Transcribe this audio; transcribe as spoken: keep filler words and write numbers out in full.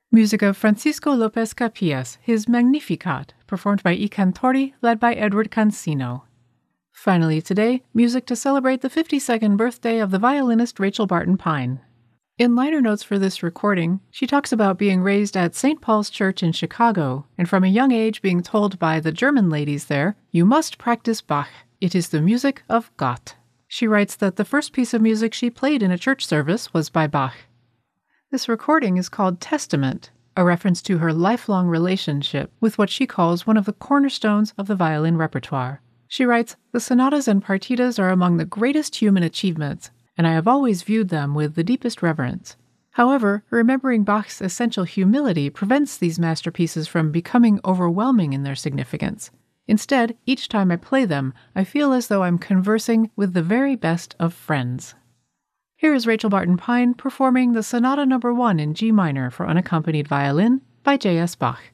Music of Francisco Lopez Capillas, his Magnificat, performed by I Cantori, led by Edward Cancino. Finally today, music to celebrate the fifty-second birthday of the violinist Rachel Barton Pine. In liner notes for this recording, she talks about being raised at Saint Paul's Church in Chicago, and from a young age being told by the German ladies there, "You must practice Bach. It is the music of God." She writes that the first piece of music she played in a church service was by Bach. This recording is called Testament, a reference to her lifelong relationship with what she calls one of the cornerstones of the violin repertoire. She writes, "The sonatas and partitas are among the greatest human achievements, and I have always viewed them with the deepest reverence. However, remembering Bach's essential humility prevents these masterpieces from becoming overwhelming in their significance. Instead, each time I play them, I feel as though I'm conversing with the very best of friends." Here is Rachel Barton Pine performing the Sonata Number One in G minor for unaccompanied violin by J S Bach.